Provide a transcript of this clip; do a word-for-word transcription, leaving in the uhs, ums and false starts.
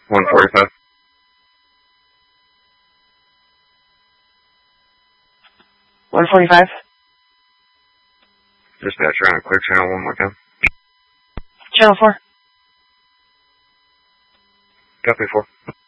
one forty-five. one forty-five. Dispatcher on a clear channel one more time. Channel four. Copy four.